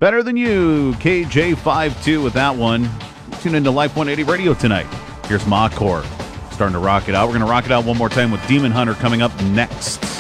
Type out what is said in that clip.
Better Than You, KJ52 with that one. Tune into Life 180 Radio tonight. Here's Makor starting to rock it out. We're going to rock it out one more time with Demon Hunter coming up next.